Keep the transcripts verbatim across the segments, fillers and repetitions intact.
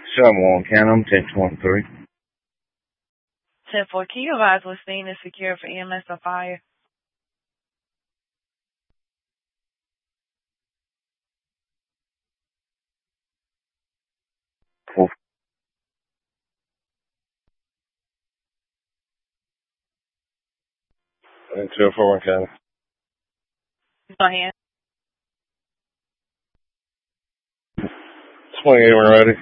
seven one, Canham, ten twenty-three. ten four, can you advise what scene is secure for E M S on fire? Four. two oh four one, Canham. Go ahead. twenty-eight when ready.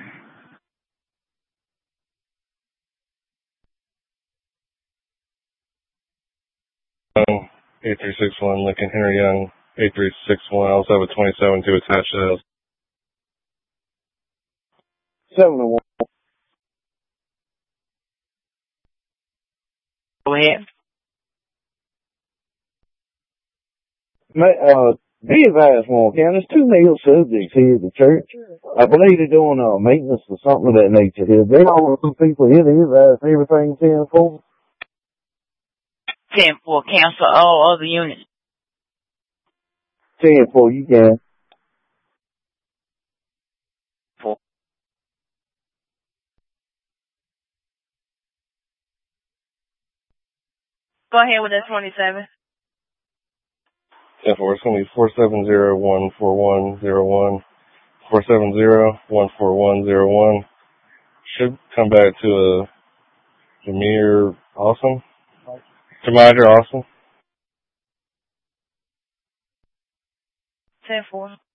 Um, eight three six one, Lincoln Henry Young, eight three six one. I also have a twenty-seven to attach to those. seven one. Go ahead. Uh, be advised, one, Canham. There's two male subjects here at the church. I believe they're doing uh, maintenance or something of that nature here. They all two people here. They advise everything ten four. ten four, cancel all other units. ten four, you can. Four. Go ahead with that twenty-seven. ten four, it's going to be four seven zero one four one zero one. four seven zero one four one zero one. Should come back to a Jameer Awesome. Jameer Awesome. ten four.